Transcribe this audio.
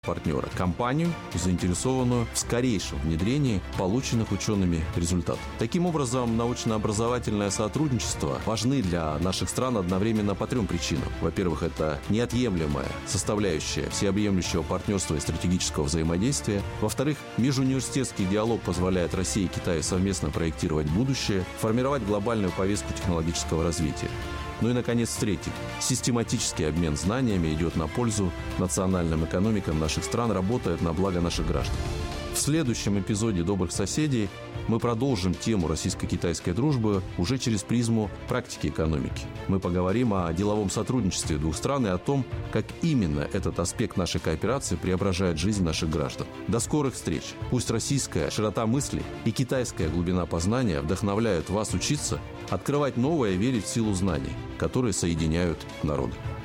партнера – компанию, заинтересованную в скорейшем внедрении полученных учеными результатов. Таким образом, научно-образовательное сотрудничество важны для наших стран одновременно по трем причинам. Во-первых, это неотъемлемая составляющая всеобъемлющего партнерства и стратегического взаимодействия. Во-вторых, межуниверситетский диалог позволяет России и Китаю совместно проектировать будущее, формировать глобальную повестку технологического развития. Ну и, наконец, в-третьих, систематический обмен знаниями идет на пользу национальным экономикам наших стран, работает на благо наших граждан. В следующем эпизоде «Добрых соседей» мы продолжим тему российско-китайской дружбы уже через призму практики экономики. Мы поговорим о деловом сотрудничестве двух стран и о том, как именно этот аспект нашей кооперации преображает жизнь наших граждан. До скорых встреч! Пусть российская широта мыслей и китайская глубина познания вдохновляют вас учиться, открывать новое и верить в силу знаний, которые соединяют народы.